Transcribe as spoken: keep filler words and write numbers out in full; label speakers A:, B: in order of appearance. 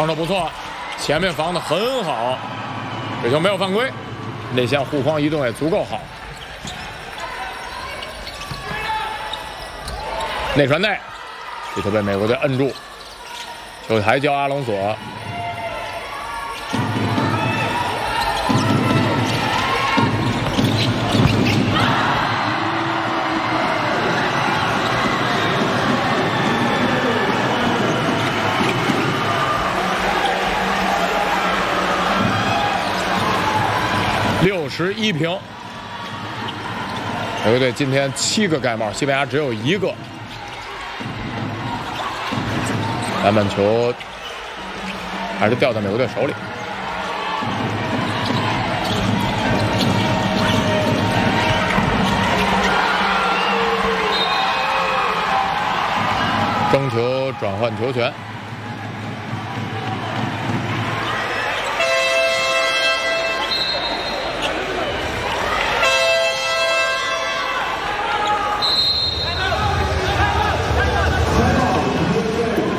A: 防守不错，前面防得很好，这球没有犯规，内线护框移动也足够好。内传内，这球被美国队摁住，球还交阿隆索。六十一平，美国队今天七个盖帽，西班牙只有一个。篮板球还是掉在美国队手里。争球转换球权。